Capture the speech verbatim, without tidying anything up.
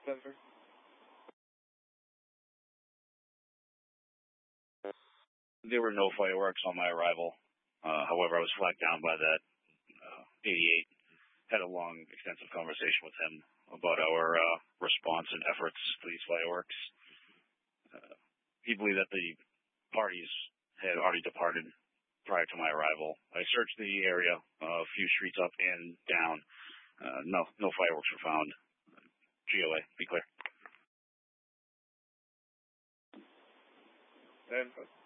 Denver. There were no fireworks on my arrival. Uh, however, I was flagged down by that uh, eighty-eight. Had a long, extensive conversation with him about our uh, response and efforts to these fireworks. Uh, he believed that the parties had already departed prior to my arrival. I searched the area, uh, a few streets up and down. Uh, no, no fireworks were found. G O A, be clear. Denver.